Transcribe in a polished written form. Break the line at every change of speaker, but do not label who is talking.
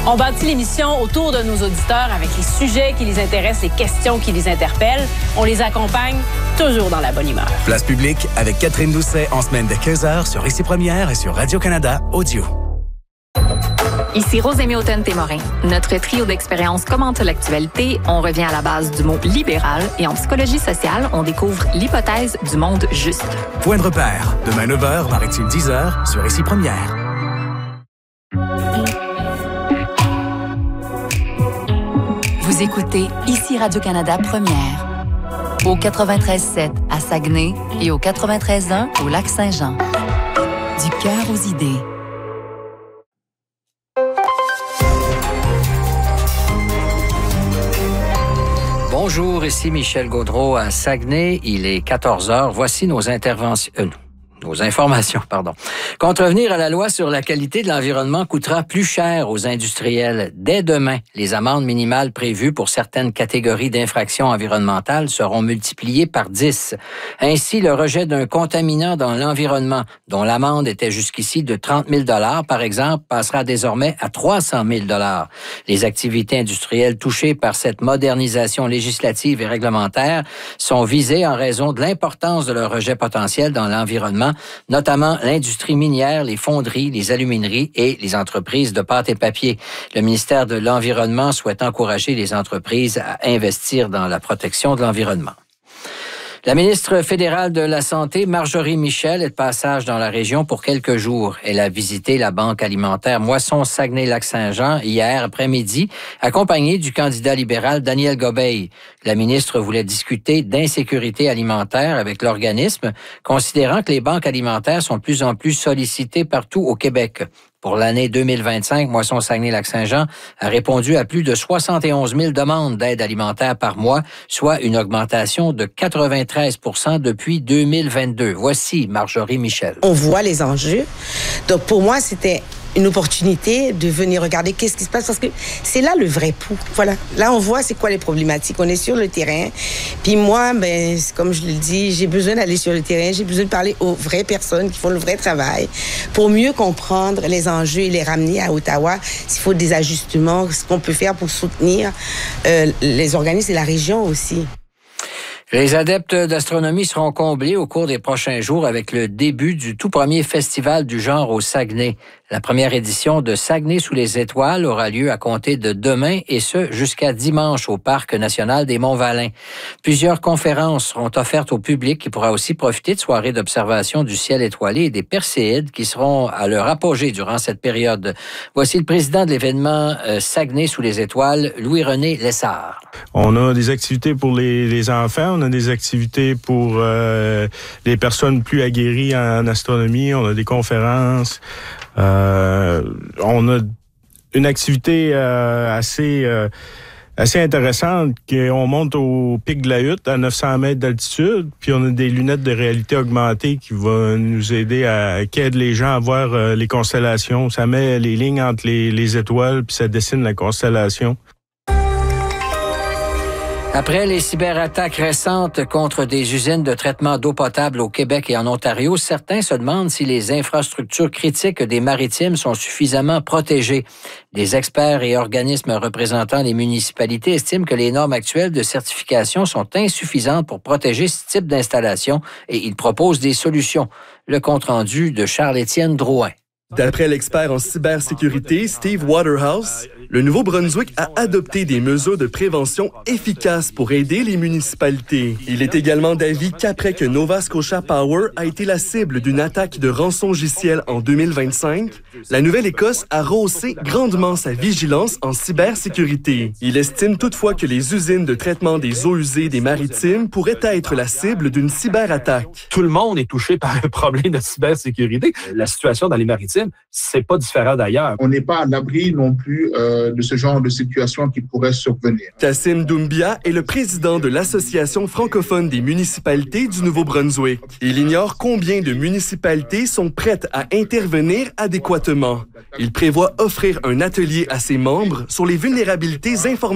On bâtit l'émission autour de nos auditeurs avec les sujets qui les intéressent, les questions qui les interpellent. On les accompagne toujours dans la bonne humeur.
Place publique avec Catherine Doucet en semaine de 15h sur Ici Première et sur Radio-Canada Audio.
Ici Rosémie Houghton-Témorin. Notre trio d'expériences commente l'actualité. On revient à la base du mot libéral et en psychologie sociale, on découvre l'hypothèse du monde juste.
Point de repère, demain 9h, Maritime 10h sur Ici Première.
Vous écoutez Ici Radio-Canada Première. Au 93.7 à Saguenay et au 93.1 au Lac-Saint-Jean. Du cœur aux idées.
Bonjour, ici Michel Gaudreault à Saguenay. Il est 14h. Voici nos informations. Contrevenir à la loi sur la qualité de l'environnement coûtera plus cher aux industriels. Dès demain, les amendes minimales prévues pour certaines catégories d'infractions environnementales seront multipliées par 10. Ainsi, le rejet d'un contaminant dans l'environnement, dont l'amende était jusqu'ici de 30 000 $, par exemple, passera désormais à 300 000 $. Les activités industrielles touchées par cette modernisation législative et réglementaire sont visées en raison de l'importance de leur rejet potentiel dans l'environnement, notamment l'industrie minière, les fonderies, les alumineries et les entreprises de pâte et papier. Le ministère de l'Environnement souhaite encourager les entreprises à investir dans la protection de l'environnement. La ministre fédérale de la Santé, Marjorie Michel, est de passage dans la région pour quelques jours. Elle a visité la banque alimentaire Moisson-Saguenay-Lac-Saint-Jean hier après-midi, accompagnée du candidat libéral Daniel Gobeil. La ministre voulait discuter d'insécurité alimentaire avec l'organisme, considérant que les banques alimentaires sont de plus en plus sollicitées partout au Québec. Pour l'année 2025, Moisson-Saguenay-Lac-Saint-Jean a répondu à plus de 71 000 demandes d'aide alimentaire par mois, soit une augmentation de 93 % depuis 2022. Voici Marjorie Michel.
On voit les enjeux. Donc, pour moi, c'était une opportunité de venir regarder qu'est-ce qui se passe parce que c'est là le vrai pouls. Voilà. Là, on voit c'est quoi les problématiques. On est sur le terrain. Puis moi, comme je le dis, j'ai besoin d'aller sur le terrain. J'ai besoin de parler aux vraies personnes qui font le vrai travail pour mieux comprendre les enjeux et les ramener à Ottawa. S'il faut des ajustements, ce qu'on peut faire pour soutenir les organismes et la région aussi.
Les adeptes d'astronomie seront comblés au cours des prochains jours avec le début du tout premier festival du genre au Saguenay. La première édition de Saguenay sous les étoiles aura lieu à compter de demain et ce jusqu'à dimanche au Parc national des Monts-Valin. Plusieurs conférences seront offertes au public qui pourra aussi profiter de soirées d'observation du ciel étoilé et des Perséides qui seront à leur apogée durant cette période. Voici le président de l'événement Saguenay sous les étoiles, Louis-René Lessard.
On a des activités pour les enfants, on a des activités pour les personnes plus aguerries en astronomie, on a des conférences. On a une activité assez intéressante qu'on monte au pic de la Hutte à 900 mètres d'altitude, puis on a des lunettes de réalité augmentée qui vont nous aider qui aident les gens à voir les constellations. Ça met les lignes entre les étoiles, puis ça dessine la constellation.
Après les cyberattaques récentes contre des usines de traitement d'eau potable au Québec et en Ontario, certains se demandent si les infrastructures critiques des maritimes sont suffisamment protégées. Des experts et organismes représentant les municipalités estiment que les normes actuelles de certification sont insuffisantes pour protéger ce type d'installation et ils proposent des solutions. Le compte-rendu de Charles-Étienne Drouin.
D'après l'expert en cybersécurité Steve Waterhouse, le Nouveau-Brunswick a adopté des mesures de prévention efficaces pour aider les municipalités. Il est également d'avis qu'après que Nova Scotia Power a été la cible d'une attaque de rançongiciel en 2025, la Nouvelle-Écosse a rehaussé grandement sa vigilance en cybersécurité. Il estime toutefois que les usines de traitement des eaux usées des maritimes pourraient être la cible d'une cyberattaque.
Tout le monde est touché par un problème de cybersécurité. La situation dans les maritimes, c'est pas différent d'ailleurs.
On n'est pas à l'abri non plus de ce genre de situation qui pourrait survenir.
Kassim Doumbia est le président de l'Association francophone des municipalités du Nouveau-Brunswick. Il ignore combien de municipalités sont prêtes à intervenir adéquatement. Il prévoit offrir un atelier à ses membres sur les vulnérabilités informatiques